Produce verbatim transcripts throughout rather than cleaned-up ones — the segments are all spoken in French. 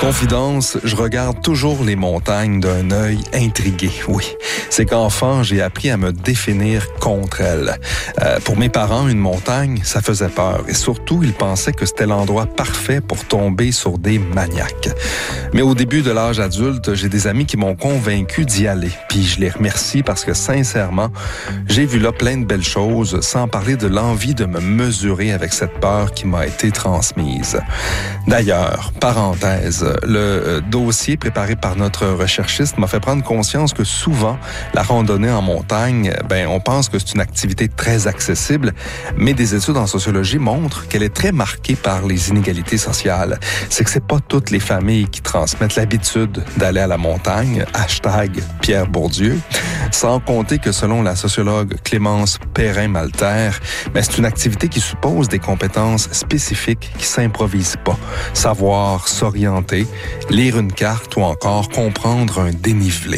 Confidence, je regarde toujours les montagnes d'un œil intrigué, oui. C'est qu'enfant, j'ai appris à me définir contre elles. Euh, pour mes parents, une montagne, ça faisait peur. Et surtout, ils pensaient que c'était l'endroit parfait pour tomber sur des maniaques. Mais au début de l'âge adulte, j'ai des amis qui m'ont convaincu d'y aller. Puis je les remercie parce que, sincèrement, j'ai vu là plein de belles choses, sans parler de l'envie de me mesurer avec cette peur qui m'a été transmise. D'ailleurs, parenthèse, le dossier préparé par notre recherchiste m'a fait prendre conscience que souvent, la randonnée en montagne, ben, on pense que c'est une activité très accessible, mais des études en sociologie montrent qu'elle est très marquée par les inégalités sociales. C'est que c'est pas toutes les familles qui transmettent l'habitude d'aller à la montagne, hashtag Pierre Bourdieu, sans compter que selon la sociologue Clémence Perrin-Malter, ben, c'est une activité qui suppose des compétences spécifiques qui s'improvisent pas. Savoir s'orienter, lire une carte ou encore comprendre un dénivelé.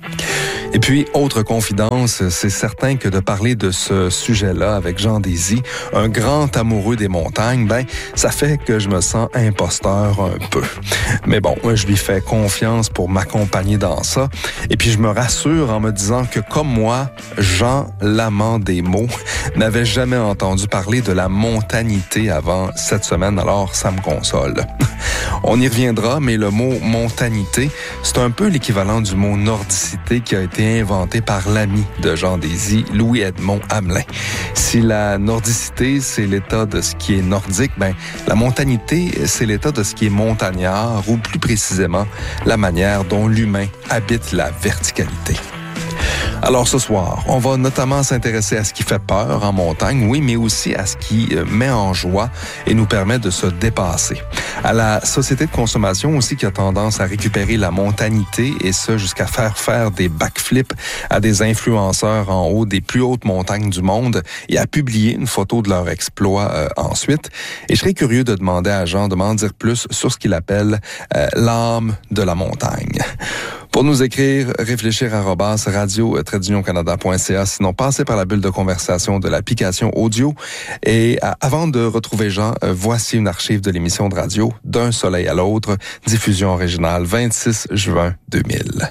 Et puis, autre confidence, c'est certain que de parler de ce sujet-là avec Jean Désy, un grand amoureux des montagnes, ben, ça fait que je me sens imposteur un peu. Mais bon, je lui fais confiance pour m'accompagner dans ça. Et puis, je me rassure en me disant que, comme moi, Jean, l'amant des mots, n'avait jamais entendu parler de la montanité avant cette semaine, alors ça me console. On y reviendra, mais le mot montanité, c'est un peu l'équivalent du mot nordicité qui a été inventé par l'ami de Jean Désy, Louis-Edmond Hamelin. Si la nordicité, c'est l'état de ce qui est nordique, ben, la montanité, c'est l'état de ce qui est montagnard, ou plus précisément, la manière dont l'humain habite la verticalité. Alors ce soir, on va notamment s'intéresser à ce qui fait peur en montagne, oui, mais aussi à ce qui met en joie et nous permet de se dépasser. À la société de consommation aussi qui a tendance à récupérer la montanité et ce jusqu'à faire faire des backflips à des influenceurs en haut des plus hautes montagnes du monde et à publier une photo de leur exploit euh, ensuite. Et je serais curieux de demander à Jean de m'en dire plus sur ce qu'il appelle euh, l'âme de la montagne. Pour nous écrire, réfléchir arobase radio tiret union canada point c a. Sinon, passez par la bulle de conversation de l'application audio. Et euh, avant de retrouver Jean, euh, voici une archive de l'émission de radio D'un soleil à l'autre, diffusion originale vingt-six juin deux mille.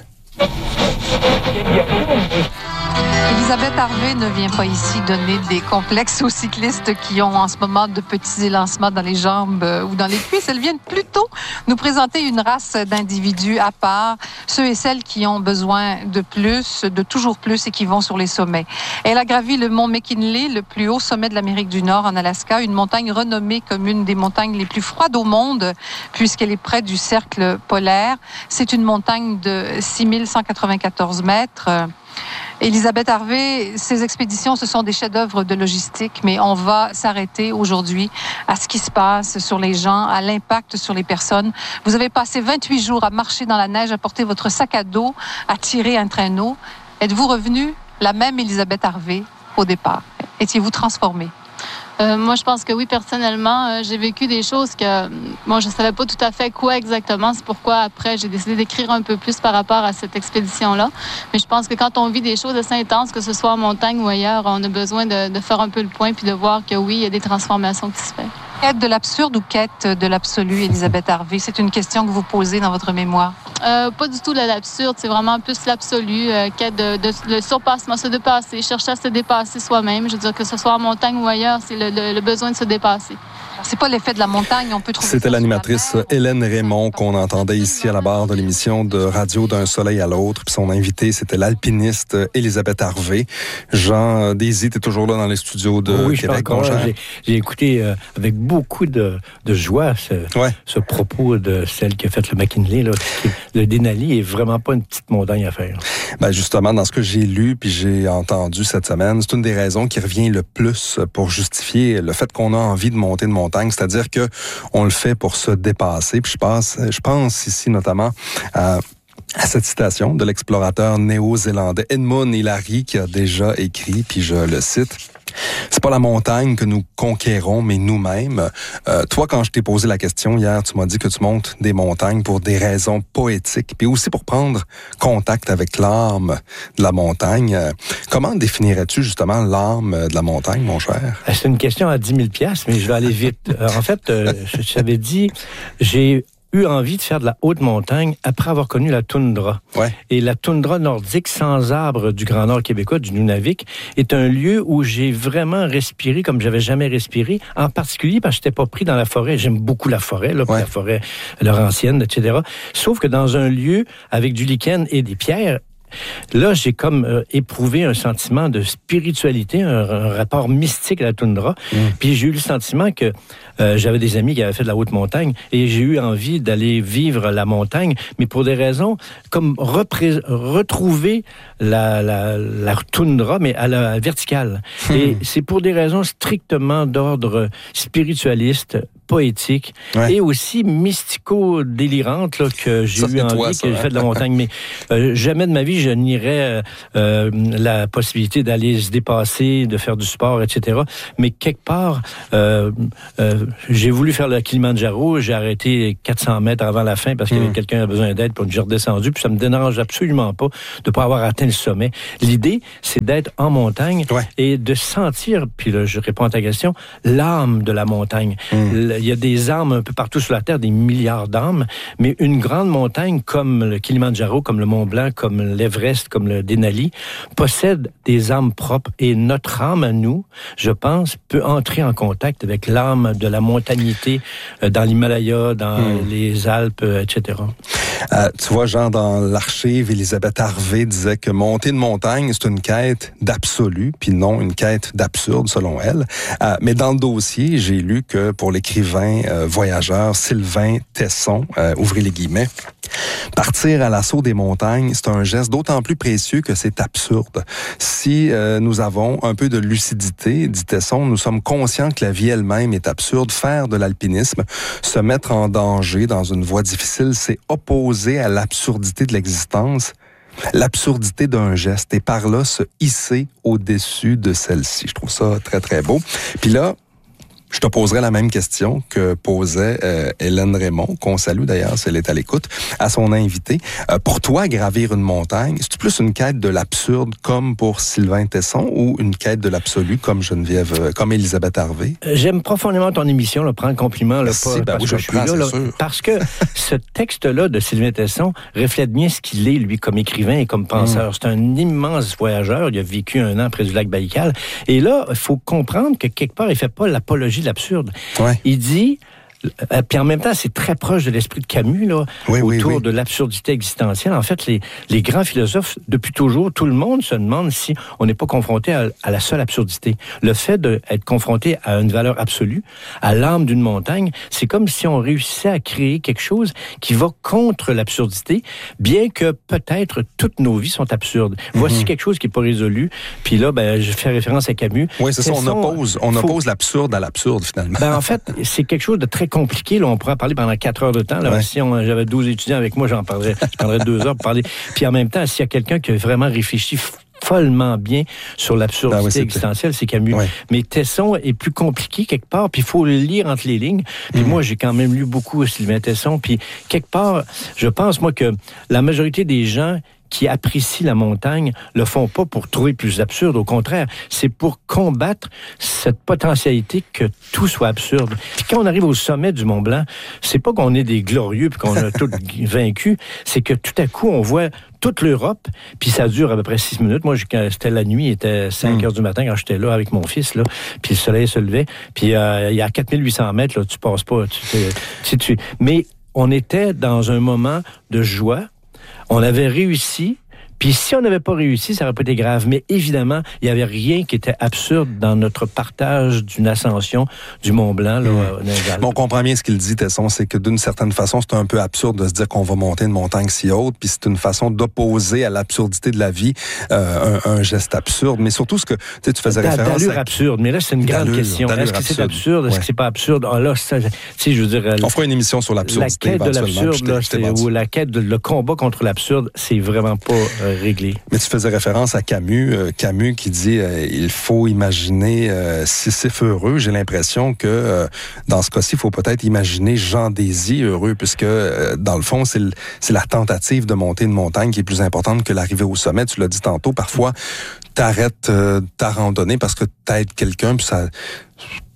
Elisabeth Harvey ne vient pas ici donner des complexes aux cyclistes qui ont en ce moment de petits élancements dans les jambes ou dans les cuisses. Elle vient plutôt nous présenter une race d'individus à part, ceux et celles qui ont besoin de plus, de toujours plus et qui vont sur les sommets. Elle a gravi le mont McKinley, le plus haut sommet de l'Amérique du Nord en Alaska, une montagne renommée comme une des montagnes les plus froides au monde puisqu'elle est près du cercle polaire. C'est une montagne de six mille cent quatre-vingt-quatorze mètres. Elisabeth Harvey, ces expéditions, ce sont des chefs-d'œuvre de logistique, mais on va s'arrêter aujourd'hui à ce qui se passe sur les gens, à l'impact sur les personnes. Vous avez passé vingt-huit jours à marcher dans la neige, à porter votre sac à dos, à tirer un traîneau. Êtes-vous revenue la même Elisabeth Harvey au départ? Étiez-vous transformée? Euh, moi, je pense que oui, personnellement, euh, j'ai vécu des choses que moi, je savais pas tout à fait quoi exactement. C'est pourquoi, après, j'ai décidé d'écrire un peu plus par rapport à cette expédition-là. Mais je pense que quand on vit des choses assez intenses, que ce soit en montagne ou ailleurs, on a besoin de, de faire un peu le point puis de voir que oui, il y a des transformations qui se font. Quête de l'absurde ou quête de l'absolu, Elisabeth Harvey? C'est une question que vous posez dans votre mémoire. Euh, pas du tout de l'absurde, c'est vraiment plus l'absolu, euh, quête de, de, de surpassement, se dépasser, chercher à se dépasser soi-même. Je veux dire que ce soit en montagne ou ailleurs, c'est le, le, le besoin de se dépasser. C'est pas l'effet de la montagne, on peut trouver. C'était l'animatrice Hélène Raymond qu'on entendait ici à la barre de l'émission de Radio D'un soleil à l'autre. Puis son invité, c'était l'alpiniste Elisabeth Harvey. Jean Désy, t'es toujours là dans les studios de oui, Québec, mon cher. J'ai, j'ai écouté euh, avec beaucoup de, de joie ce, ouais. ce propos de celle qui a fait le McKinley. Là, qui, le Denali est vraiment pas une petite montagne à faire. Ben justement, dans ce que j'ai lu puis j'ai entendu cette semaine, c'est une des raisons qui revient le plus pour justifier le fait qu'on a envie de monter une montagne, c'est-à-dire que on le fait pour se dépasser. Puis je pense, je pense ici notamment à à cette citation de l'explorateur néo-zélandais Edmund Hillary qui a déjà écrit, puis je le cite. C'est pas la montagne que nous conquérons, mais nous-mêmes. Euh, toi, quand je t'ai posé la question hier, tu m'as dit que tu montes des montagnes pour des raisons poétiques, puis aussi pour prendre contact avec l'âme de la montagne. Euh, comment définirais-tu justement l'âme de la montagne, mon cher? C'est une question à dix mille piastres, mais je vais aller vite. Euh, en fait, euh, je t'avais dit, j'ai eu envie de faire de la haute montagne après avoir connu la toundra. Ouais. Et la toundra nordique sans arbres du Grand Nord québécois, du Nunavik, est un lieu où j'ai vraiment respiré comme j'avais jamais respiré, en particulier parce que j'étais pas pris dans la forêt. J'aime beaucoup la forêt, là, ouais. la forêt laurentienne, et cetera. Sauf que dans un lieu avec du lichen et des pierres, là, j'ai comme euh, éprouvé un sentiment de spiritualité, un, un rapport mystique à la toundra. Mmh. Puis j'ai eu le sentiment que euh, j'avais des amis qui avaient fait de la haute montagne et j'ai eu envie d'aller vivre la montagne, mais pour des raisons comme repré- retrouver la, la, la toundra, mais à la verticale. Mmh. Et c'est pour des raisons strictement d'ordre spiritualiste, poétique ouais. et aussi mystico-délirante là, que j'ai ça, eu envie, toi, ça, que j'ai fait de la montagne. Mais euh, jamais de ma vie, je nierais euh, la possibilité d'aller se dépasser, de faire du sport, et cetera. Mais quelque part, euh, euh, j'ai voulu faire le Kilimandjaro, j'ai arrêté quatre cents mètres avant la fin parce qu'il y avait mmh. quelqu'un qui a besoin d'aide, puis j'ai redescendu, puis ça me dérange absolument pas de ne pas avoir atteint le sommet. L'idée, c'est d'être en montagne ouais. et de sentir, puis là, je réponds à ta question, l'âme de la montagne. Mmh. Il y a des âmes un peu partout sur la Terre, des milliards d'âmes, mais une grande montagne comme le Kilimandjaro, comme le Mont Blanc, comme l'Everest, comme le Denali, possède des âmes propres et notre âme à nous, je pense, peut entrer en contact avec l'âme de la montagnité dans l'Himalaya, dans mmh. les Alpes, et cetera. Euh, tu vois, Jean, dans l'archive, Elisabeth Harvey disait que monter une montagne, c'est une quête d'absolu, puis non une quête d'absurde, selon elle. Euh, mais dans le dossier, j'ai lu que pour l'écrivain euh, voyageur Sylvain Tesson, euh, ouvrez les guillemets, partir à l'assaut des montagnes, c'est un geste d'autant plus précieux que c'est absurde. Si euh, nous avons un peu de lucidité, dit Tesson, nous sommes conscients que la vie elle-même est absurde. Faire de l'alpinisme, se mettre en danger dans une voie difficile, c'est opposer à l'absurdité de l'existence, l'absurdité d'un geste, et par là se hisser au-dessus de celle-ci. Je trouve ça très, très beau. Puis là, je te poserai la même question que posait euh, Hélène Raymond, qu'on salue d'ailleurs si elle est à l'écoute, à son invité. Euh, pour toi, gravir une montagne, c'est-tu plus une quête de l'absurde comme pour Sylvain Tesson ou une quête de l'absolu comme Geneviève, euh, comme Elisabeth Harvey? J'aime profondément ton émission, là, prends le compliment. Là, Merci, pas, ben parce oui, que je, je prends, suis là, là parce que ce texte-là de Sylvain Tesson reflète bien ce qu'il est, lui, comme écrivain et comme penseur. Mm. C'est un immense voyageur. Il a vécu un an près du lac Baïkal. Et là, il faut comprendre que quelque part, il fait pas l'apologie de l'absurde. Ouais. Il dit, euh, puis en même temps, c'est très proche de l'esprit de Camus, là, oui, autour oui, oui. de l'absurdité existentielle. En fait, les, les grands philosophes, depuis toujours, tout le monde se demande si on n'est pas confronté à, à la seule absurdité. Le fait d'être confronté à une valeur absolue, à l'âme d'une montagne, c'est comme si on réussissait à créer quelque chose qui va contre l'absurdité, bien que peut-être toutes nos vies sont absurdes. Mm-hmm. Voici quelque chose qui n'est pas résolu. Puis là, ben, je fais référence à Camus. Oui, c'est ça, on oppose, on faut... oppose l'absurde à l'absurde, finalement. Ben, en fait, c'est quelque chose de très compliqué. Là, on pourrait parler pendant quatre heures de temps. Là, ouais. Si on, j'avais douze étudiants avec moi, j'en parlerais, je prendrais deux heures pour parler. Puis en même temps, s'il y a quelqu'un qui a vraiment réfléchi follement bien sur l'absurdité ben oui, c'est existentielle, c'est Camus. Ouais. Mais Tesson est plus compliqué quelque part, puis il faut le lire entre les lignes. Puis mmh. moi, j'ai quand même lu beaucoup Sylvain Tesson, puis quelque part, je pense, moi, que la majorité des gens qui apprécient la montagne le font pas pour trouver plus absurde. Au contraire, c'est pour combattre cette potentialité que tout soit absurde. Puis quand on arrive au sommet du Mont Blanc, c'est pas qu'on est des glorieux puis qu'on a tout vaincu, c'est que tout à coup, on voit toute l'Europe, puis ça dure à peu près six minutes. Moi, quand c'était la nuit, il était cinq heures du matin quand j'étais là avec mon fils, là, puis le soleil se levait, puis euh, il y a quatre mille huit cents mètres, là, tu passes pas, tu, tu, tu, mais on était dans un moment de joie. On avait réussi, puis si on n'avait pas réussi, ça n'aurait pas été grave. Mais évidemment, il n'y avait rien qui était absurde dans notre partage d'une ascension du Mont Blanc. Là, mmh. bon, on comprend bien ce qu'il dit, Tesson, c'est que d'une certaine façon, c'est un peu absurde de se dire qu'on va monter une montagne si haute, puis c'est une façon d'opposer à l'absurdité de la vie euh, un, un geste absurde. Mais surtout, ce que tu faisais D'a, référence... D'allure à... absurde, mais là, c'est une grande question. Est-ce que c'est absurde? Est-ce ouais. que c'est pas absurde? Ah, là, ça, je veux dire... On fera une émission sur l'absurdité. La quête de l'absurde, là, c'est, ou la quête, de, le combat contre l'absurde, c'est vraiment pas euh, réglé. Mais tu faisais référence à Camus, euh, Camus qui dit euh, il faut imaginer euh, Sisyphe heureux. J'ai l'impression que euh, dans ce cas-ci, il faut peut-être imaginer Jean Désy heureux, puisque euh, dans le fond, c'est, le, c'est la tentative de monter une montagne qui est plus importante que l'arrivée au sommet. Tu l'as dit tantôt, parfois, t'arrêtes euh, ta randonnée parce que t'aides quelqu'un, puis ça...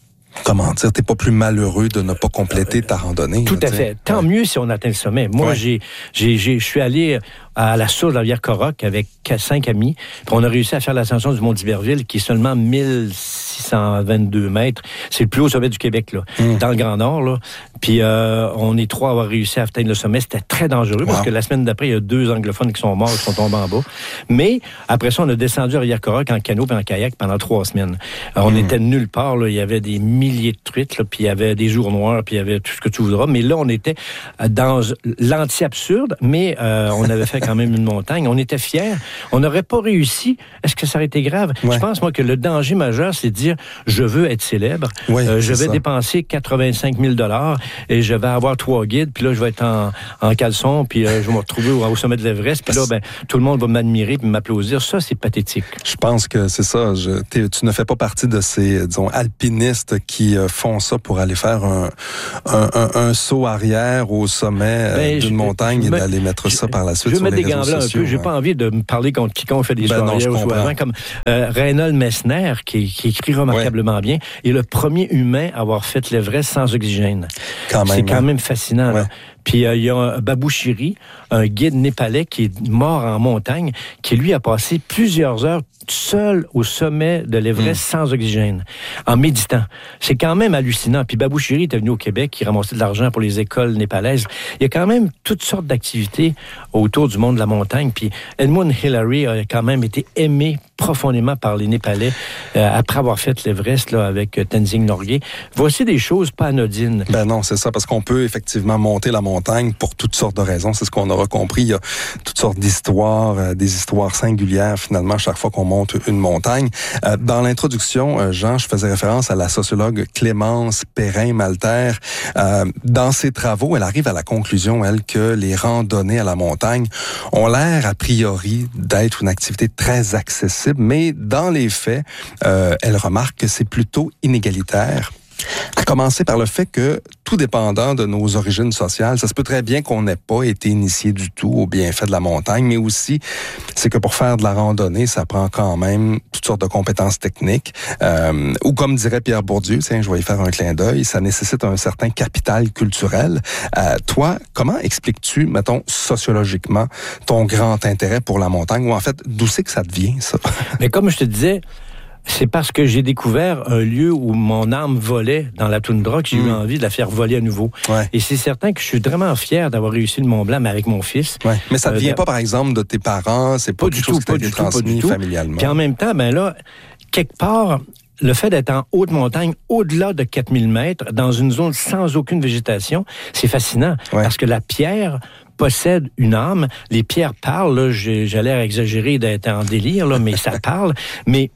comment dire, t'es pas plus malheureux de ne pas compléter ta randonnée. Tout là, à fait. Tant ouais. mieux si on atteint le sommet. Moi, ouais. j'ai, j'ai, j'ai, je suis allé à la source de la rivière Coroc avec cinq amis. Puis on a réussi à faire l'ascension du Mont d'Iberville, qui est seulement mille six cent vingt-deux mètres. C'est le plus haut sommet du Québec, là, mmh. dans le Grand Nord. Là. Puis euh, on est trois à avoir réussi à atteindre le sommet. C'était très dangereux, wow. parce que la semaine d'après, il y a deux anglophones qui sont morts, qui sont tombés en bas. Mais après ça, on a descendu à la rivière Coroc en canot et en kayak pendant trois semaines. Alors, on mmh. était nulle part. Là. Il y avait des milliers de truites, là, puis il y avait des jours noirs, puis il y avait tout ce que tu voudras. Mais là, on était dans l'anti-absurde, mais euh, on avait fait quand même une montagne. On était fiers. On n'aurait pas réussi. Est-ce que ça aurait été grave? Ouais. Je pense, moi, que le danger majeur, c'est de dire, je veux être célèbre. Ouais, euh, je vais ça. dépenser quatre-vingt-cinq mille dollars et je vais avoir trois guides, puis là, je vais être en, en caleçon, puis euh, je vais me retrouver au, au sommet de l'Everest, puis là, ben, tout le monde va m'admirer puis m'applaudir. Ça, c'est pathétique. Je pense que c'est ça. Je, tu ne fais pas partie de ces, disons, alpinistes qui euh, font ça pour aller faire un, un, un, un saut arrière au sommet ben, euh, d'une je, montagne je, et d'aller mettre je, ça par la suite sur les réseaux sociaux. Je veux mettre des gants blancs un peu. J'ai hein. pas envie de me parler contre quiconque fait des ben soirées ou soirées, comme euh, Reinhold Messner, qui, qui écrit remarquablement ouais. bien, est le premier humain à avoir fait l'Everest sans oxygène. Quand même, c'est quand hein. même fascinant. Ouais. Là. Puis euh, il y a Babou Chiri, un guide népalais qui est mort en montagne, qui lui a passé plusieurs heures seul au sommet de l'Everest mmh. sans oxygène, en méditant. C'est quand même hallucinant. Puis Babou Chiri était venu au Québec, qui ramassait de l'argent pour les écoles népalaises. Il y a quand même toutes sortes d'activités autour du monde de la montagne. Puis Edmund Hillary a quand même été aimé profondément par les Népalais euh, après avoir fait l'Everest là, avec Tenzing Norgay. Voici des choses pas anodines. Ben non, c'est ça, parce qu'on peut effectivement monter la montagne pour toutes sortes de raisons. C'est ce qu'on aura compris. Il y a toutes sortes d'histoires, euh, des histoires singulières finalement chaque fois qu'on monte une montagne. Euh, dans l'introduction, euh, Jean, je faisais référence à la sociologue Clémence Perrin-Malter. Euh, dans ses travaux, elle arrive à la conclusion, elle, que les randonnées à la montagne ont l'air a priori d'être une activité très accessible, mais dans les faits, euh, elle remarque que c'est plutôt inégalitaire. À commencer par le fait que, tout dépendant de nos origines sociales, ça se peut très bien qu'on n'ait pas été initié du tout aux bienfaits de la montagne, mais aussi, c'est que pour faire de la randonnée, ça prend quand même toutes sortes de compétences techniques. Euh, ou comme dirait Pierre Bourdieu, tiens, je vais y faire un clin d'œil, ça nécessite un certain capital culturel. Euh, toi, comment expliques-tu, mettons, sociologiquement, ton grand intérêt pour la montagne, ou en fait, d'où c'est que ça te vient, ça? Mais comme je te disais, c'est parce que j'ai découvert un lieu où mon âme volait dans la toundra que j'ai mmh. eu envie de la faire voler à nouveau. Ouais. Et c'est certain que je suis vraiment fier d'avoir réussi le Mont Blanc, mais avec mon fils. Ouais. Mais ça ne vient euh, pas, par exemple, de tes parents? C'est pas, pas du tout, pas du tout, pas du tout, familialement. Puis en même temps, ben là, quelque part, le fait d'être en haute montagne, au-delà de quatre mille mètres, dans une zone sans aucune végétation, c'est fascinant. Ouais. Parce que la pierre possède une âme. Les pierres parlent. Là, j'ai, j'ai l'air exagéré d'être en délire, là, mais ça parle. Mais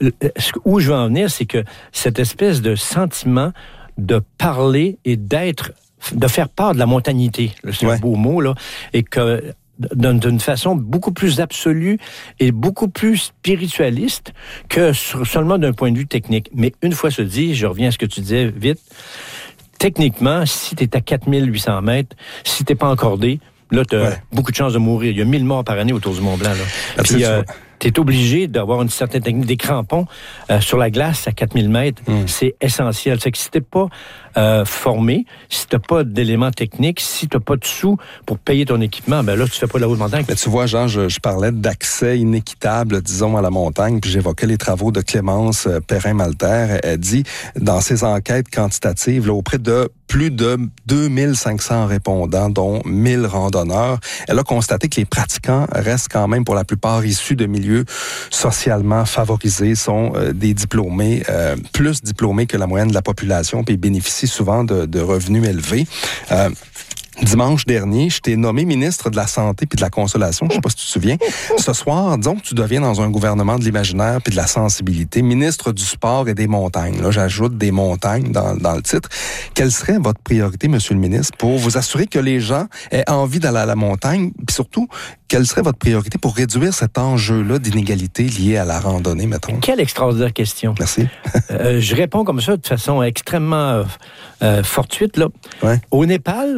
où je veux en venir, c'est que cette espèce de sentiment de parler et d'être, de faire part de la montagnité, c'est ouais. un beau mot, là, et que d'une façon beaucoup plus absolue et beaucoup plus spiritualiste que seulement d'un point de vue technique. Mais une fois ce dit, je reviens à ce que tu disais vite, techniquement, si tu es à quatre mille huit cents mètres, si tu n'es pas encordé, là, tu as ouais. beaucoup de chances de mourir. Il y a mille morts par année autour du Mont Blanc. Là. Puis, euh, tu es obligé d'avoir une certaine technique. Des crampons euh, sur la glace à quatre mille mètres, mm. c'est essentiel. C'est que si tu n'es pas euh, formé, si tu n'as pas d'éléments techniques, si tu n'as pas de sous pour payer ton équipement, ben là, tu ne fais pas de la haute montagne. Mais tu vois, Jean, je, je parlais d'accès inéquitable, disons, à la montagne, puis j'évoquais les travaux de Clémence Perrin-Malter. Elle dit, dans ses enquêtes quantitatives, là, auprès de plus de deux mille cinq cents répondants, dont mille randonneurs, elle a constaté que les pratiquants restent quand même, pour la plupart, issus de milieux socialement favorisés, sont euh, des diplômés, euh, plus diplômés que la moyenne de la population, puis bénéficient souvent de, de revenus élevés. Euh, Dimanche dernier, je t'ai nommé ministre de la Santé puis de la Consolation. Je sais pas si tu te souviens. Ce soir, disons que tu deviens dans un gouvernement de l'imaginaire puis de la sensibilité, ministre du Sport et des Montagnes. Là, j'ajoute des montagnes dans, dans le titre. Quelle serait votre priorité, Monsieur le ministre, pour vous assurer que les gens aient envie d'aller à la montagne? Puis surtout, quelle serait votre priorité pour réduire cet enjeu-là d'inégalité lié à la randonnée, mettons? Quelle extraordinaire question. Merci. euh, je réponds comme ça de façon extrêmement euh, fortuite. Là. Ouais. Au Népal,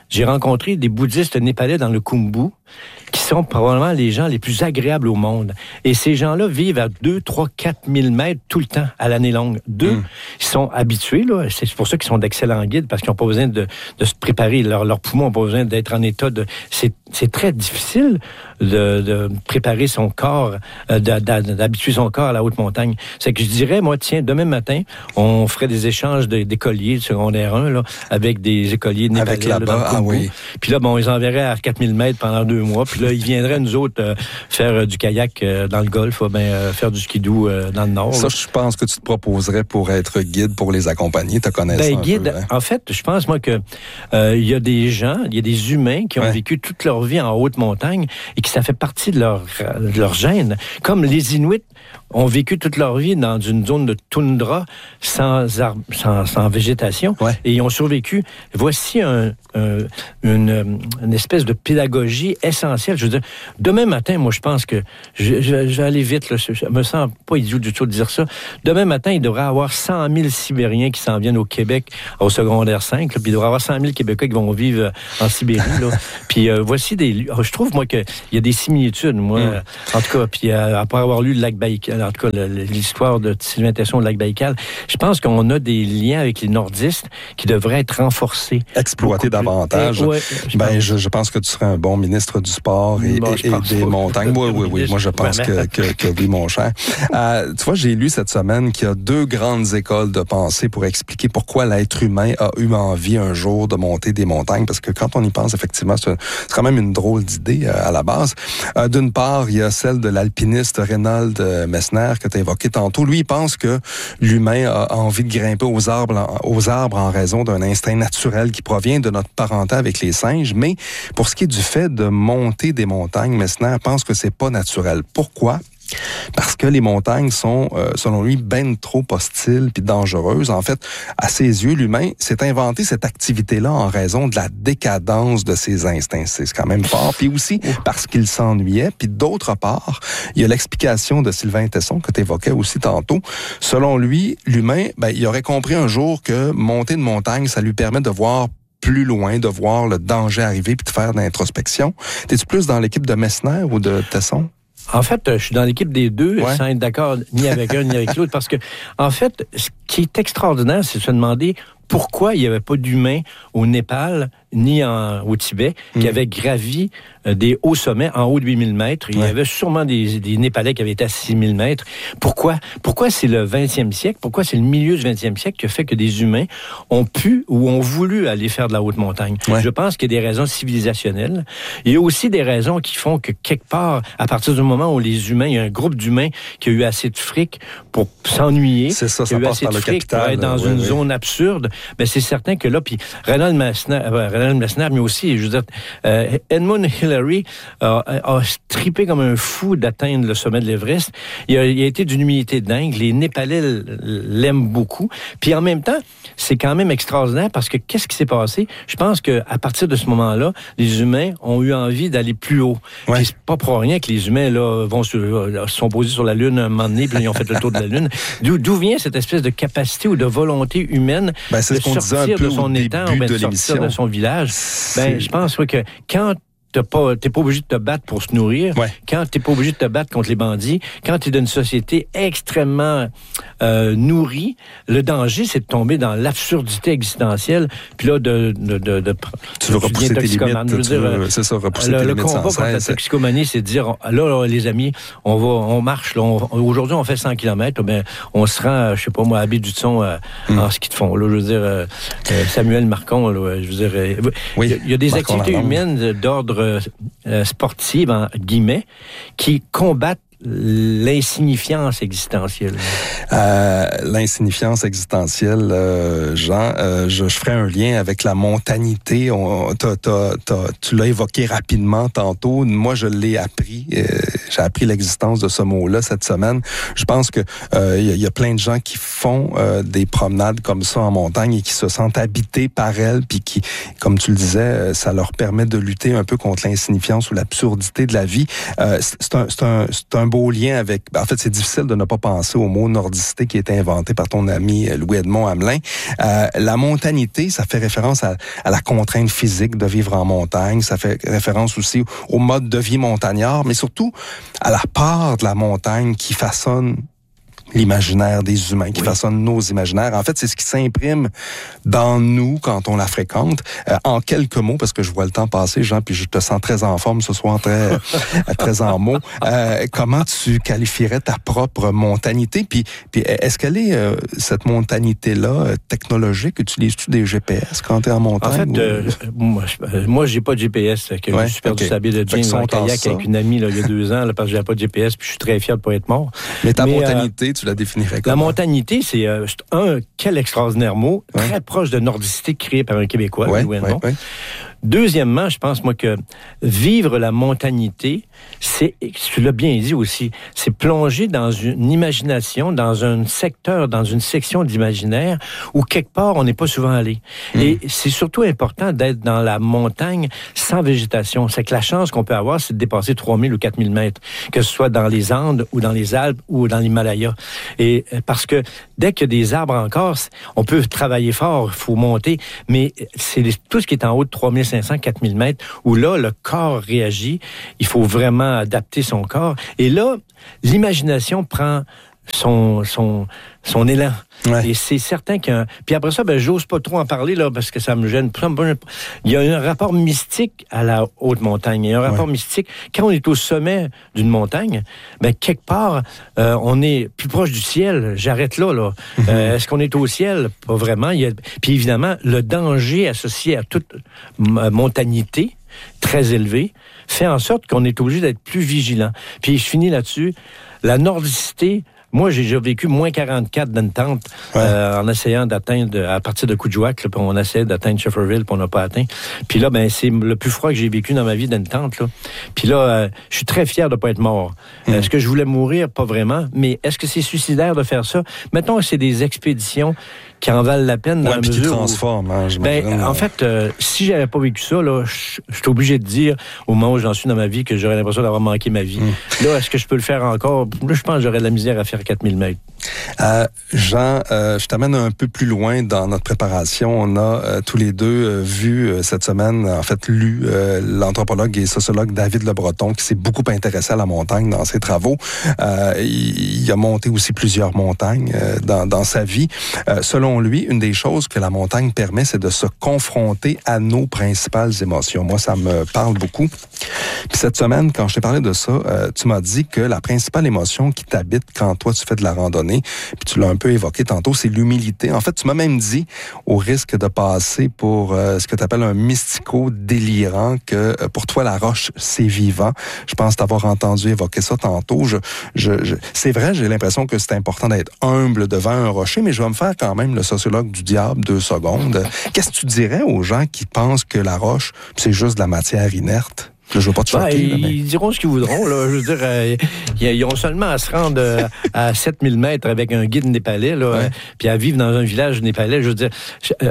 j'ai rencontré des bouddhistes népalais dans le Khumbu, qui sont probablement les gens les plus agréables au monde. Et ces gens-là vivent à deux, trois, quatre mille mètres tout le temps, à l'année longue. Deux, mm. ils sont habitués, là. C'est pour ça qu'ils sont d'excellents guides, parce qu'ils n'ont pas besoin de, de se préparer. Leurs leur poumons n'ont pas besoin d'être en état de... C'est, c'est très difficile de, de préparer son corps, euh, de, de, d'habituer son corps à la haute montagne. C'est que je dirais, moi, tiens, demain matin, on ferait des échanges de, d'écoliers de secondaire un, là, avec des écoliers népalais. Avec là-bas, là, ah oui. Puis là, bon, on les enverrait à quatre mille mètres pendant deux mois. Puis là, ils viendraient, nous autres, euh, faire euh, du kayak euh, dans le Golfe, ben, euh, faire du skidoo euh, dans le Nord. Ça, là. Je pense que tu te proposerais pour être guide, pour les accompagner, te connaissant ben, un guide, peu. Hein? En fait, je pense, moi, que euh, il y a des gens, il y a des humains qui ont ouais. vécu toute leur vie en haute montagne et que ça fait partie de leur, de leur gène. Comme les Inuits ont vécu toute leur vie dans une zone de toundra sans, arbre, sans, sans végétation ouais. et ils ont survécu. Voici un, un, une, une espèce de pédagogie essentielle. Je veux dire, demain matin, moi, je pense que je, je, je vais aller vite. Là, je me sens pas idiot du tout de dire ça. Demain matin, il devrait y avoir cent mille Sibériens qui s'en viennent au Québec au secondaire cinq. Là, puis il devrait y avoir cent mille Québécois qui vont vivre en Sibérie. Là. Puis euh, voici des... Je trouve, moi, qu'il y a des similitudes, moi. Mm. En tout cas, puis euh, après avoir lu le lac Baïkal, en tout cas, le, l'histoire de Sylvain Tesson, le lac Baïkal, je pense qu'on a des liens avec les nordistes qui devraient être renforcés. Exploités davantage. Et, ouais, je, ben, pense. Je, je pense que tu serais un bon ministre du sport et, bon, et, et des pas. montagnes. Oui, oui, oui. Moi, je pense que, que, que oui, mon cher. Euh, tu vois, j'ai lu cette semaine qu'il y a deux grandes écoles de pensée pour expliquer pourquoi l'être humain a eu envie un jour de monter des montagnes. Parce que quand on y pense, effectivement, c'est, c'est quand même une drôle d'idée euh, à la base. Euh, d'une part, il y a celle de l'alpiniste Reinhold Messner que tu as évoqué tantôt. Lui, il pense que l'humain a envie de grimper aux arbres, aux arbres en raison d'un instinct naturel qui provient de notre parenté avec les singes. Mais pour ce qui est du fait de monter des montagnes, Messner pense que c'est pas naturel. Pourquoi? Parce que les montagnes sont, euh, selon lui, ben trop hostiles puis dangereuses. En fait, à ses yeux, l'humain s'est inventé cette activité-là en raison de la décadence de ses instincts. C'est quand même fort. Puis aussi parce qu'il s'ennuyait. Puis d'autre part, il y a l'explication de Sylvain Tesson que tu évoquais aussi tantôt. Selon lui, l'humain, ben, il aurait compris un jour que monter une montagne, ça lui permet de voir plus loin, de voir le danger arriver puis de faire de l'introspection. T'es-tu plus dans l'équipe de Messner ou de Tesson? En fait, je suis dans l'équipe des deux, ouais. sans être d'accord ni avec un ni avec l'autre, parce que, en fait, ce qui est extraordinaire, c'est de se demander pourquoi il n'y avait pas d'humains au Népal ni en, au Tibet mmh. qui avaient gravi euh, des hauts sommets en haut de huit mille mètres. Il ouais. y avait sûrement des, des Népalais qui avaient été à six mille mètres. Pourquoi? Pourquoi c'est le vingtième siècle? Pourquoi c'est le milieu du vingtième siècle qui a fait que des humains ont pu ou ont voulu aller faire de la haute montagne? Ouais. Je pense qu'il y a des raisons civilisationnelles. Il y a aussi des raisons qui font que quelque part, à partir du moment où les humains, il y a un groupe d'humains qui a eu assez de fric pour s'ennuyer, c'est ça, qui a ça eu assez de fric capital, pour être dans ouais, une ouais. zone absurde, ben c'est certain que là, puis Reinhold Messner, euh, Reinhold Messner, mais aussi, je veux dire, euh, Edmund Hillary euh, a trippé comme un fou d'atteindre le sommet de l'Everest. Il a, il a été d'une humilité dingue. Les Népalais l'aiment beaucoup. Puis en même temps, c'est quand même extraordinaire parce que qu'est-ce qui s'est passé? Je pense qu'à partir de ce moment-là, les humains ont eu envie d'aller plus haut. Ouais. Puis c'est pas pour rien que les humains là vont sur, là, sont posés sur la Lune un moment donné, puis ils ont fait le tour de la Lune. D'où, d'où vient cette espèce de capacité ou de volonté humaine ben, c'est de ce qu'on sortir disait un peu de son au étang, début ben, de, de sortir l'émission. de son village? Ben, je pense ouais, que quand t'es pas, t'es pas obligé de te battre pour se nourrir, ouais. quand t'es pas obligé de te battre contre les bandits, quand t'es dans une société extrêmement euh, nourrie, le danger, c'est de tomber dans l'absurdité existentielle, puis là, de... de, de, de tu veux repousser tes limites, je veux dire, veux, c'est ça, repousser le, tes le limites combat sans contre la cesse. toxicomanie, c'est de dire, là, là, les amis, on va, on marche, là, on, aujourd'hui, on fait cent kilomètres, ben, on se rend, je sais pas moi, à Baie-du-Son, euh, mm. en ski de fond, là, je veux dire, euh, Samuel Marcon, là, je veux dire, euh, oui, il y, y a des Marcon activités humaines d'ordre Euh, sportives, en guillemets, qui combattent l'insignifiance existentielle. Euh, l'insignifiance existentielle, euh, Jean, euh, je, je ferai un lien avec la montanité. On, t'as, t'as, t'as, tu l'as évoqué rapidement tantôt. Moi, je l'ai appris. Euh, j'ai appris l'existence de ce mot-là cette semaine. Je pense que euh, y, y a plein de gens qui font euh, des promenades comme ça en montagne et qui se sentent habités par elles, puis qui, comme tu le disais, ça leur permet de lutter un peu contre l'insignifiance ou l'absurdité de la vie. Euh, c'est, un, c'est, un, c'est un un beau lien avec... En fait, c'est difficile de ne pas penser au mot nordicité qui a été inventé par ton ami Louis-Edmond Hamelin. Euh, la montanité, ça fait référence à, à la contrainte physique de vivre en montagne. Ça fait référence aussi au mode de vie montagnard, mais surtout à la part de la montagne qui façonne l'imaginaire des humains, qui oui. façonne nos imaginaires. En fait, c'est ce qui s'imprime dans nous quand on la fréquente. Euh, en quelques mots, parce que je vois le temps passer, Jean, puis je te sens très en forme ce soir, très, très en mots. Euh, comment tu qualifierais ta propre montanité? Puis, puis est-ce qu'elle est, euh, cette montanité-là, technologique? Utilises-tu des G P S quand tu es en montagne? En fait, ou... euh, moi, moi, j'ai pas de G P S. Que ouais, je suis perdu okay. sur de James en kayak avec une amie là, il y a deux ans, là, parce que j'avais pas de G P S, puis je suis très fier de pas être mort. Mais ta Mais, montanité, euh, tu la définirais comment? La montanité, c'est euh, un, quel extraordinaire mot, ouais. très proche de nordicité créé par un Québécois, ouais, Louis ouais, ouais. Deuxièmement, je pense, moi, que vivre la montanité, c'est, tu l'as bien dit aussi, c'est plonger dans une imagination, dans un secteur, dans une section d'imaginaire où, quelque part, on n'est pas souvent allé. Mmh. Et c'est surtout important d'être dans la montagne sans végétation. C'est que la chance qu'on peut avoir, c'est de dépasser trois mille ou quatre mille mètres, que ce soit dans les Andes ou dans les Alpes ou dans l'Himalaya. Et parce que dès qu'il y a des arbres encore, on peut travailler fort, il faut monter, mais c'est tout ce qui est en haut de trois mille cinq cents, quatre mille mètres, où là, le corps réagit. Il faut vraiment adapter son corps. Et là, l'imagination prend son, son, son élan. Ouais. Et c'est certain qu'un... Puis après ça, ben, j'ose pas trop en parler, là, parce que ça me gêne. Il y a un rapport mystique à la haute montagne. Il y a un rapport ouais. mystique. Quand on est au sommet d'une montagne, ben, quelque part, euh, on est plus proche du ciel. J'arrête là, là. Mm-hmm. Euh, est-ce qu'on est au ciel? Pas vraiment. Il y a... Puis évidemment, le danger associé à toute montanité, très élevé, fait en sorte qu'on est obligé d'être plus vigilant. Puis je finis là-dessus. La nordicité... Moi, j'ai déjà vécu moins quarante-quatre dans une tente ouais. euh, en essayant d'atteindre, à partir de Coudjouac, puis on essayait d'atteindre Shefferville, puis on n'a pas atteint. Puis là, ben c'est le plus froid que j'ai vécu dans ma vie dans une tente. Là. Puis là, euh, je suis très fier de ne pas être mort. Mm. Est-ce que je voulais mourir? Pas vraiment. Mais est-ce que c'est suicidaire de faire ça? Mettons que c'est des expéditions qui en valent la peine dans ouais, la mesure mesure qui transforment. Hein, ben, en fait, euh, si j'avais pas vécu ça, là, je suis obligé de dire, au moment où j'en suis dans ma vie, que j'aurais l'impression d'avoir manqué ma vie. Mm. Là, est-ce que je peux le faire encore? Là, je pense que j'aurais de la misère à faire quatre mille mètres. Euh, Jean, euh, je t'amène un peu plus loin dans notre préparation. On a euh, tous les deux euh, vu euh, cette semaine, en fait, lu euh, l'anthropologue et sociologue David Le Breton, qui s'est beaucoup intéressé à la montagne dans ses travaux. Euh, il, il a monté aussi plusieurs montagnes euh, dans, dans sa vie. Euh, selon lui, une des choses que la montagne permet, c'est de se confronter à nos principales émotions. Moi, ça me parle beaucoup. Puis cette semaine, quand je t'ai parlé de ça, euh, tu m'as dit que la principale émotion qui t'habite quand toi, tu fais de la randonnée, puis tu l'as un peu évoqué tantôt, c'est l'humilité. En fait, tu m'as même dit, au risque de passer pour euh, ce que tu appelles un mystico-délirant, que euh, pour toi, la roche, c'est vivant. Je pense t'avoir entendu évoquer ça tantôt. Je, je, je... C'est vrai, j'ai l'impression que c'est important d'être humble devant un rocher, mais je vais me faire quand même le sociologue du diable deux secondes. Qu'est-ce que tu dirais aux gens qui pensent que la roche, c'est juste de la matière inerte? Je veux pas te choquer. Ben, ils, là, mais... ils diront ce qu'ils voudront. Là. Je veux dire, euh, ils ont seulement à se rendre euh, à sept mille mètres avec un guide népalais, là, ouais. euh, puis à vivre dans un village népalais. Je veux dire, je, euh,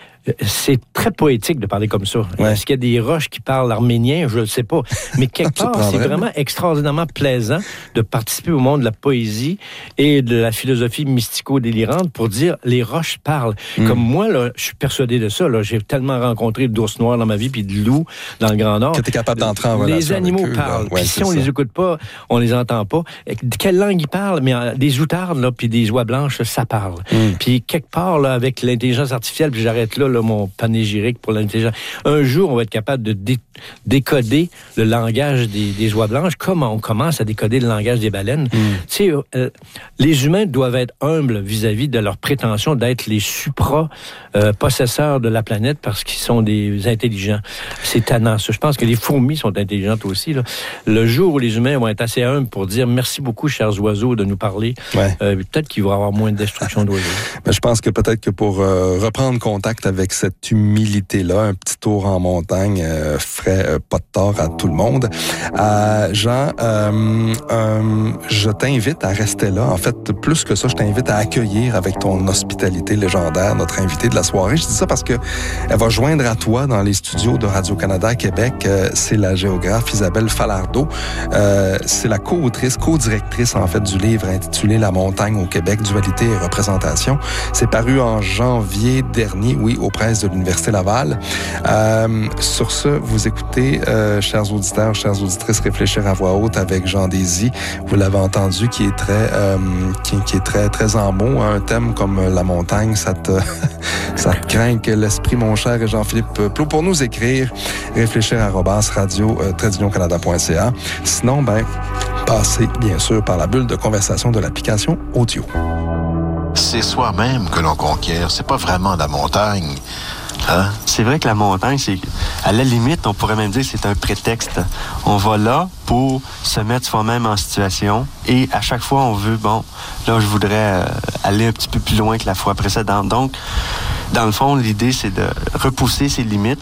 c'est très poétique de parler comme ça. Ouais. Est-ce qu'il y a des roches qui parlent arménien? Je ne le sais pas. Mais quelque part, c'est vraiment extraordinairement plaisant de participer au monde de la poésie et de la philosophie mystico-délirante pour dire les roches parlent. Mm. Comme moi, là, je suis persuadé de ça. Là. J'ai tellement rencontré d'ours noirs dans ma vie puis de loups dans le Grand Nord. Que tu es capable d'entrer en relation Les animaux avec eux, parlent. Ouais, puis si on ça. les écoute pas, on les entend pas. Quelle langue ils parlent? Mais euh, des outardes là, puis des oies blanches, ça parle. Mm. Puis quelque part, là, avec l'intelligence artificielle, puis j'arrête là, là mon panégyrique pour l'intelligence. Un jour, on va être capable de dé- décoder le langage des, des oies blanches, comme on commence à décoder le langage des baleines. Mm. Tu sais, euh, les humains doivent être humbles vis-à-vis de leur prétention d'être les supra-possesseurs euh, de la planète parce qu'ils sont des intelligents. C'est tannant, ça. Je pense que les fourmis sont intelligentes aussi. Là. Le jour où les humains vont être assez humbles pour dire merci beaucoup, chers oiseaux, de nous parler, ouais. euh, peut-être qu'il va y avoir moins de destruction d'oiseaux. Mais je pense que peut-être que pour euh, reprendre contact avec avec cette humilité-là, un petit tour en montagne euh, ferait euh, pas de tort à tout le monde. Euh, Jean, euh, euh, je t'invite à rester là. En fait, plus que ça, je t'invite à accueillir avec ton hospitalité légendaire notre invité de la soirée. Je dis ça parce que elle va joindre à toi dans les studios de Radio-Canada à Québec. Euh, c'est la géographe Isabelle Falardeau. Euh, c'est la co-autrice, co-directrice en fait du livre intitulé La montagne au Québec, dualité et représentation. C'est paru en janvier dernier, oui, aux presses de l'Université Laval. Euh, sur ce, vous écoutez, euh, chers auditeurs, chères auditrices, Réfléchir à voix haute avec Jean Désy. Vous l'avez entendu, qui est très, euh, qui, qui est très, très en mots. Hein, un thème comme la montagne, ça te, ça te craint que l'esprit, mon cher, et Jean-Philippe Plot. Pour nous écrire, réfléchir arobase radio tiret canada point c a. Sinon, ben, passez bien sûr par la bulle de conversation de l'application audio. C'est soi-même que l'on conquiert. C'est pas vraiment la montagne. Hein? C'est vrai que la montagne, c'est à la limite, on pourrait même dire que c'est un prétexte. On va là pour se mettre soi-même en situation et à chaque fois, on veut, bon, là, je voudrais euh, aller un petit peu plus loin que la fois précédente. Donc, dans le fond, l'idée, c'est de repousser ses limites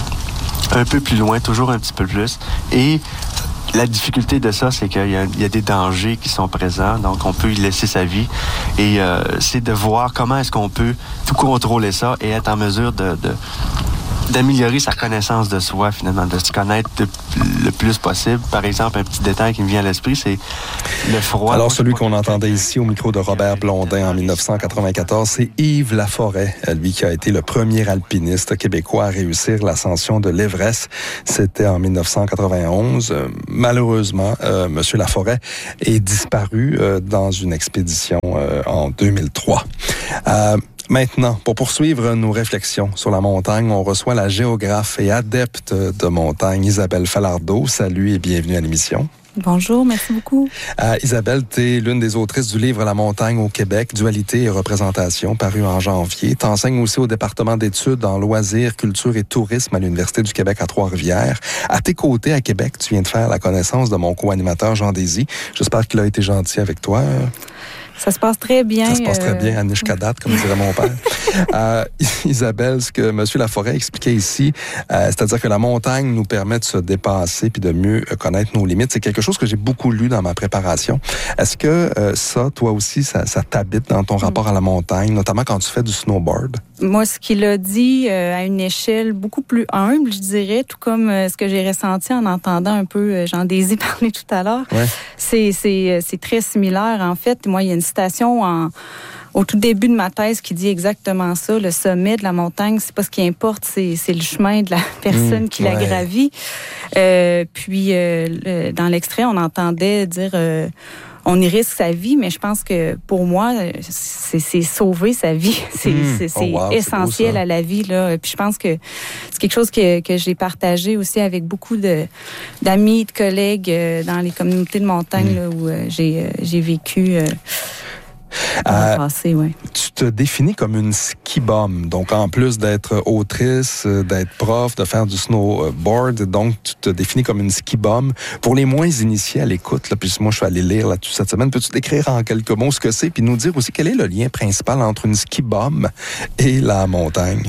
un peu plus loin, toujours un petit peu plus. Et la difficulté de ça, c'est qu'il y a, il y a des dangers qui sont présents, donc on peut y laisser sa vie. Et euh, c'est de voir comment est-ce qu'on peut tout contrôler ça et être en mesure de, de d'améliorer sa connaissance de soi, finalement, de se connaître de, le plus possible. Par exemple, un petit détail qui me vient à l'esprit, c'est le froid. Alors, celui qu'on entendait ici au micro de Robert Blondin en dix-neuf cent quatre-vingt-quatorze, c'est Yves Laforêt, lui qui a été le premier alpiniste québécois à réussir l'ascension de l'Everest. C'était en dix-neuf cent quatre-vingt-onze. Malheureusement, euh, M. Laforêt est disparu euh, dans une expédition euh, en deux mille trois. Euh, Maintenant, pour poursuivre nos réflexions sur la montagne, on reçoit la géographe et adepte de montagne, Isabelle Falardeau. Salut et bienvenue à l'émission. Bonjour, merci beaucoup. Euh, Isabelle, tu es l'une des autrices du livre La montagne au Québec, dualité et représentation, paru en janvier. Tu enseignes aussi au département d'études en loisirs, culture et tourisme à l'Université du Québec à Trois-Rivières. À tes côtés, à Québec, tu viens de faire la connaissance de mon co-animateur Jean Désy. J'espère qu'il a été gentil avec toi. Ça se passe très bien. Ça se passe très bien, à Nishkadat, comme dirait mon père. euh, Isabelle, ce que M. Laforêt expliquait ici, euh, c'est-à-dire que la montagne nous permet de se dépasser puis de mieux connaître nos limites, c'est quelque chose que j'ai beaucoup lu dans ma préparation. Est-ce que euh, ça, toi aussi, ça, ça t'habite dans ton rapport à la montagne, notamment quand tu fais du snowboard? Moi, ce qu'il a dit euh, à une échelle beaucoup plus humble, je dirais, tout comme euh, ce que j'ai ressenti en entendant un peu euh, Jean Désy parler tout à l'heure, ouais. c'est, c'est, c'est très similaire. En fait, moi, il y a une citation en, au tout début de ma thèse qui dit exactement ça. Le sommet de la montagne, c'est pas ce qui importe, c'est, c'est le chemin de la personne mmh, qui ouais. la gravit. Euh, puis, euh, le, dans l'extrait, on entendait dire... Euh, on y risque sa vie, mais je pense que pour moi, c'est, c'est sauver sa vie. C'est, mmh. c'est, c'est oh wow, essentiel c'est à la vie, là. Puis je pense que c'est quelque chose que, que j'ai partagé aussi avec beaucoup de, d'amis, de collègues euh, dans les communautés de montagne mmh. là, où euh, j'ai, euh, j'ai vécu... Euh, Euh, passé, ouais. Tu te définis comme une ski bum, donc en plus d'être autrice, d'être prof, de faire du snowboard, donc tu te définis comme une ski bum. Pour les moins initiés à l'écoute, là, puis moi je suis allé lire là-dessus cette semaine, peux-tu décrire en quelques mots ce que c'est, puis nous dire aussi quel est le lien principal entre une ski bum et la montagne?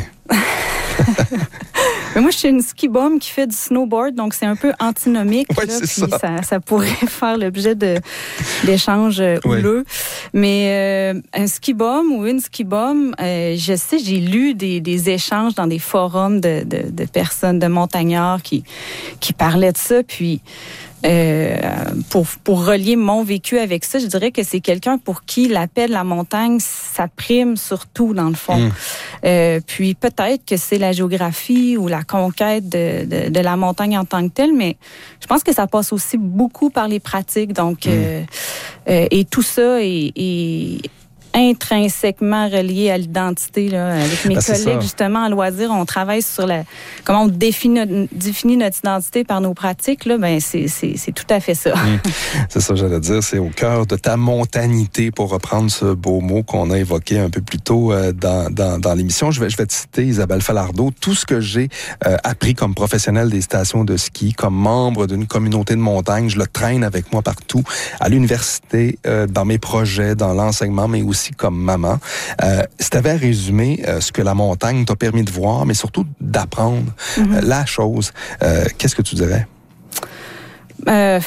Mais moi, je suis une ski bum qui fait du snowboard, donc c'est un peu antinomique. Ouais, là, c'est puis ça. Ça, ça pourrait faire l'objet de, d'échanges houleux. Ouais. Mais euh, un ski bum ou une ski bum, euh, je sais, j'ai lu des, des échanges dans des forums de, de, de personnes, de montagnards qui, qui parlaient de ça, puis... Euh, pour, pour relier mon vécu avec ça, je dirais que c'est quelqu'un pour qui l'appel de la montagne, ça prime surtout dans le fond. Mmh. Euh, puis peut-être que c'est la géographie ou la conquête de, de, de la montagne en tant que telle, mais je pense que ça passe aussi beaucoup par les pratiques. Donc, mmh. euh, euh, et tout ça est... est intrinsèquement relié à l'identité. Là. Avec mes ben, collègues, justement, en loisirs, on travaille sur la comment on définit notre, définit notre identité par nos pratiques. Là, ben, c'est, c'est, c'est tout à fait ça. Mmh. C'est ça, j'allais dire. C'est au cœur de ta montanité, pour reprendre ce beau mot qu'on a évoqué un peu plus tôt euh, dans, dans, dans l'émission. Je vais, je vais te citer, Isabelle Falardeau. Tout ce que j'ai euh, appris comme professionnel des stations de ski, comme membre d'une communauté de montagne, je le traîne avec moi partout, à l'université, euh, dans mes projets, dans l'enseignement, mais aussi aussi comme maman. Euh, si tu avais à résumer euh, ce que la montagne t'a permis de voir, mais surtout d'apprendre mm-hmm. euh, la chose, euh, qu'est-ce que tu dirais? Euh...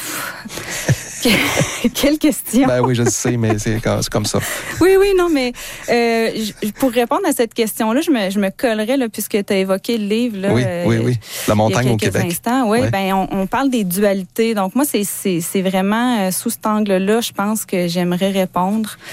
Quelle question! Ben oui, je le sais, mais c'est comme ça. Oui, oui, non, mais euh, pour répondre à cette question-là, je me, je me collerais, là, puisque tu as évoqué le livre. Là, oui, oui, oui. La montagne au Québec. Instants. Oui, ouais. ben on, on parle des dualités. Donc, moi, c'est, c'est, c'est vraiment euh, sous cet angle-là, je pense que j'aimerais répondre. Mmh.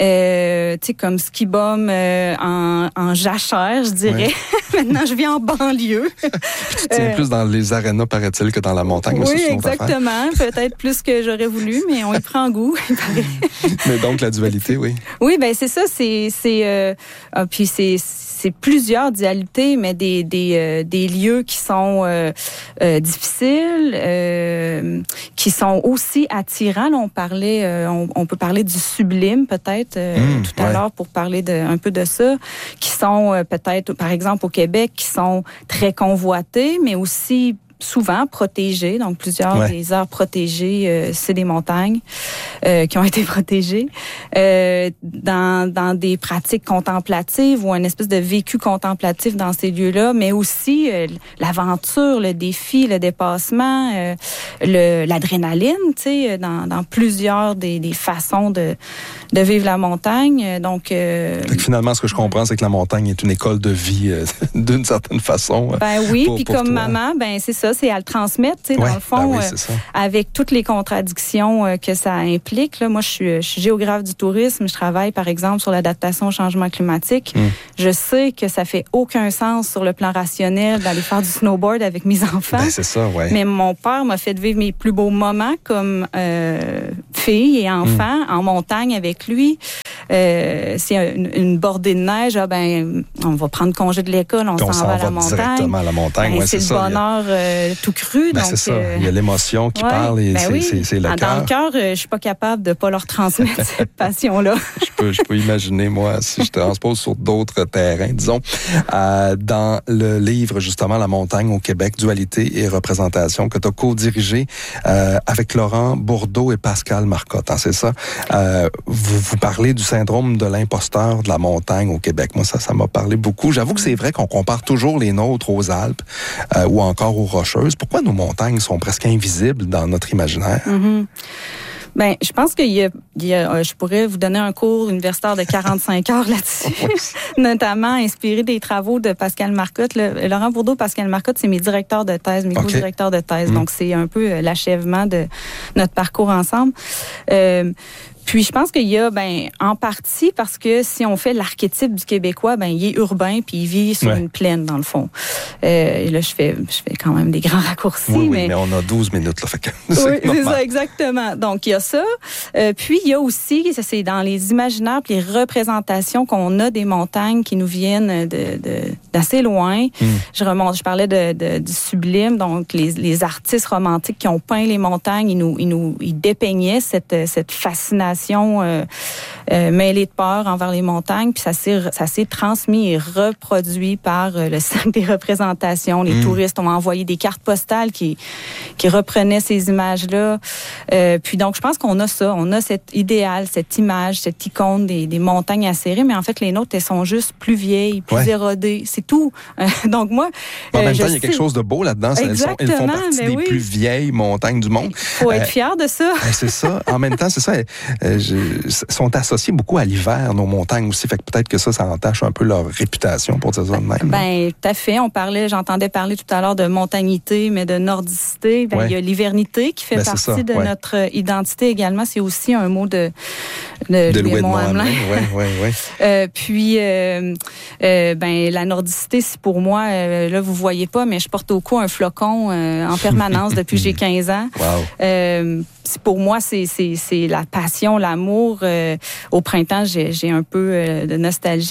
Euh, tu sais, comme ski bum euh, en, en jachère, je dirais. Oui. Maintenant, je vis en banlieue. Tu tiens euh, plus dans les arénas, paraît-il, que dans la montagne. Oui, exactement. Peut-être plus que j'aurais voulu, mais on y prend goût, il paraît. Mais donc, la dualité, oui. Oui, ben c'est ça. C'est, c'est, euh, ah, puis c'est, c'est plusieurs dualités, mais des, des, euh, des lieux qui sont euh, euh, difficiles, euh, qui sont aussi attirants. Là, on parlait, euh, on, on peut parler du sublime, peut-être, euh, mmh, tout à ouais. l'heure, pour parler de, un peu de ça, qui sont euh, peut-être, par exemple, au Québec, qui sont très convoités, mais aussi souvent protégées, donc plusieurs ouais. des aires protégées, euh, c'est des montagnes euh, qui ont été protégées, euh, dans, dans des pratiques contemplatives ou un espèce de vécu contemplatif dans ces lieux-là, mais aussi euh, l'aventure, le défi, le dépassement, euh, le, l'adrénaline, tu sais, dans, dans plusieurs des, des façons de, de vivre la montagne. Donc, euh, fait que finalement, ce que je comprends, c'est que la montagne est une école de vie euh, d'une certaine façon. Ben oui, puis comme toi. Maman, ben c'est ça. C'est à le transmettre, tu sais, ouais, dans le fond, ben oui, euh, avec toutes les contradictions euh, que ça implique. Là, moi, je suis, je suis géographe du tourisme. Je travaille, par exemple, sur l'adaptation au changement climatique. Mm. Je sais que ça fait aucun sens sur le plan rationnel d'aller faire du snowboard avec mes enfants. Ben, c'est ça, ouais. Mais mon père m'a fait vivre mes plus beaux moments comme euh, fille et enfant mm. en montagne avec lui. Euh, c'est une, une bordée de neige, ah ben, on va prendre congé de l'école, on, on s'en va à la montagne. Directement à la montagne, ben, ouais, c'est, c'est le ça. bonheur euh, tout cru. Ben, donc, c'est ça. Euh, il y a l'émotion qui ouais, parle et ben c'est, oui. c'est, c'est le dans cœur. Dans le cœur, euh, je suis pas capable de pas leur transmettre cette passion-là. je peux, je peux imaginer, moi, si je transpose sur d'autres terrains, disons, euh, dans le livre, justement, La montagne au Québec, dualité et représentation, que tu as co-dirigé euh, avec Laurent Bourdeau et Pascal Marcotte, hein, c'est ça? Euh, vous, vous parlez du syndrome de l'imposteur de la montagne au Québec. Moi, ça, ça m'a parlé beaucoup. J'avoue que c'est vrai qu'on compare toujours les nôtres aux Alpes euh, ou encore aux Rocheuses. Pourquoi nos montagnes sont presque invisibles dans notre imaginaire? Mm-hmm. Ben, je pense qu'il y a, il y a, je pourrais vous donner un cours universitaire de quarante-cinq heures là-dessus, notamment inspiré des travaux de Pascal Marcotte. Le, Laurent Bourdeau, Pascal Marcotte, c'est mes directeurs de thèse, mes okay. co-directeurs de thèse. Mmh. Donc, c'est un peu l'achèvement de notre parcours ensemble. Euh, Puis je pense qu'il y a, ben, en partie parce que si on fait l'archétype du Québécois, ben, il est urbain puis il vit sur ouais. une plaine dans le fond. Euh, et là, je fais, je fais quand même des grands raccourcis. Oui, oui, mais, mais on a douze minutes là, fait que c'est oui, normal. C'est ça, exactement. Donc il y a ça. Euh, puis il y a aussi, ça c'est dans les imaginaires, puis les représentations qu'on a des montagnes qui nous viennent de, de d'assez loin. Mm. Je remonte, je parlais de, de du sublime, donc les, les artistes romantiques qui ont peint les montagnes, ils nous, ils nous, ils dépeignaient cette cette fascination. Euh, euh, mêlée de peur envers les montagnes, puis ça s'est, ça s'est transmis et reproduit par euh, le cercle des représentations. Les mmh. touristes ont envoyé des cartes postales qui, qui reprenaient ces images-là. Euh, puis donc, je pense qu'on a ça, on a cet idéal, cette image, cette icône des, des montagnes acérées, mais en fait, les nôtres, elles sont juste plus vieilles, plus ouais. érodées, c'est tout. donc moi... En euh, même temps, il y a sais... quelque chose de beau là-dedans. Elles, sont, elles font partie des oui. plus vieilles montagnes du monde. Il faut être euh, fier de ça. c'est ça. En même temps, c'est ça. Euh, je, sont associés beaucoup à l'hiver, nos montagnes aussi. Fait que peut-être que ça, ça entache un peu leur réputation, pour dire ça de même. Ben, tout à fait. On parlait, j'entendais parler tout à l'heure de montagnité, mais de nordicité. Ben, ouais. il y a l'hivernité qui fait ben, partie ça, de ouais. notre identité également. C'est aussi un mot de, de, de Louis Hamelin. Ouais, ouais, ouais. euh, puis, euh, euh, ben, la nordicité, c'est pour moi, euh, là, vous voyez pas, mais je porte au cou un flocon euh, en permanence depuis que j'ai quinze ans. Wow. Euh, pour moi, c'est, c'est, c'est la passion, l'amour. Euh, au printemps, j'ai, j'ai un peu euh, de nostalgie. Ben,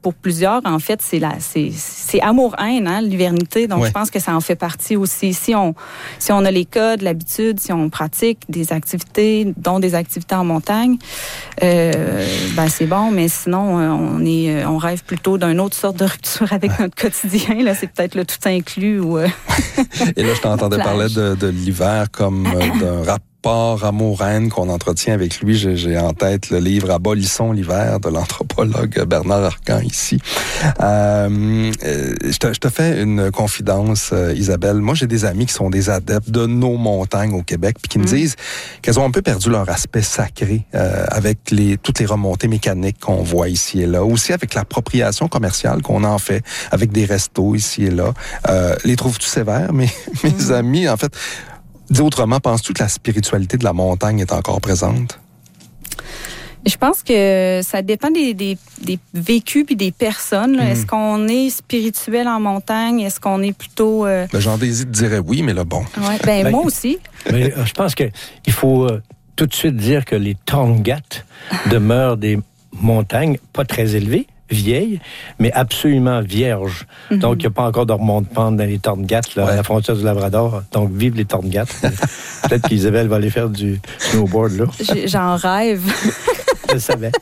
pour plusieurs, en fait, c'est la, c'est, c'est amour-haine, hein, l'hivernité. Donc, ouais. je pense que ça en fait partie aussi. Si on, si on a les codes, l'habitude, si on pratique des activités, dont des activités en montagne, euh, ben c'est bon. Mais sinon, on est, on rêve plutôt d'une autre sorte de rupture avec notre quotidien. Là, c'est peut-être le tout inclus ou. Euh, Et là, je t'entendais parler de, de l'hiver comme euh, d'un rapport amour-haine qu'on entretient avec lui. J'ai, j'ai en tête le livre Abolissons l'hiver de l'anthropologue Bernard Arcan ici. Euh, je, te, je te fais une confidence, euh, Isabelle. Moi, j'ai des amis qui sont des adeptes de nos montagnes au Québec puis qui me mmh. disent qu'elles ont un peu perdu leur aspect sacré euh, avec les, toutes les remontées mécaniques qu'on voit ici et là. Aussi avec l'appropriation commerciale qu'on en fait avec des restos ici et là. Euh, les trouves-tu sévères? Mes, mes mmh. amis, en fait... Dis autrement, penses-tu que la spiritualité de la montagne est encore présente? Je pense que ça dépend des, des, des vécus puis des personnes. Là. Mmh. Est-ce qu'on est spirituel en montagne? Est-ce qu'on est plutôt... Euh... Ben, Jean Désir dirait oui, mais là, bon. Ouais, ben, ben moi aussi. Mais, je pense qu'il faut euh, tout de suite dire que les Torngat demeurent des montagnes pas très élevées, vieilles, mais absolument vierges. Mm-hmm. Donc, il n'y a pas encore de remonte-pente dans les Torngat, là, ouais. à la frontière du Labrador. Donc, vive les Torngat. Peut-être qu'Isabelle va aller faire du snowboard, là. J'en rêve. Je le savais.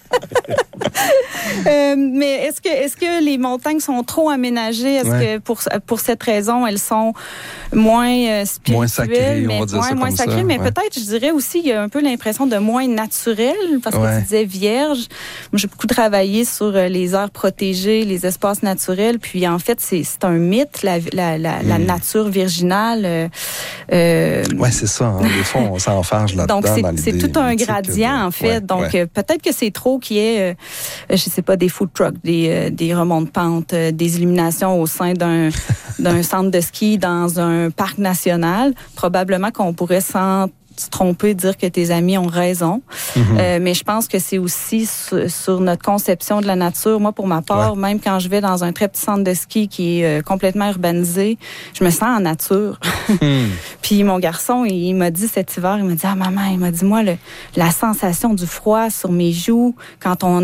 euh, mais est-ce que, est-ce que les montagnes sont trop aménagées? Est-ce ouais. que pour, pour cette raison, elles sont moins euh, spirituelles? Moins sacrées, mais, on va dire ouais, ça moins comme sacrées, ça. mais ouais. peut-être, je dirais aussi, il y a un peu l'impression de moins naturel, parce que ouais. tu disais vierge. Moi, j'ai beaucoup travaillé sur les aires protégées, les espaces naturels, puis en fait, c'est, c'est un mythe, la, la, la, mm. la nature virginale. Euh, euh, oui, c'est ça. Hein. Des fois, on s'enfarge là-dedans. Donc, c'est, dans c'est tout un gradient, de... en fait. Ouais, donc, ouais. Euh, peut-être que c'est trop qu'il y ait, euh, je sais pas, des food trucks, des, euh, des remontes-pentes, euh, des illuminations au sein d'un, d'un centre de ski dans un parc national. Probablement qu'on pourrait s'en se tromper, dire que tes amis ont raison. Mm-hmm. Euh, mais je pense que c'est aussi sur, sur notre conception de la nature. Moi, pour ma part, ouais. même quand je vais dans un très petit centre de ski qui est euh, complètement urbanisé, je me sens en nature. Mm. Puis mon garçon, il, il m'a dit cet hiver, il m'a dit « Ah maman, il m'a dit, moi, le, la sensation du froid sur mes joues, quand on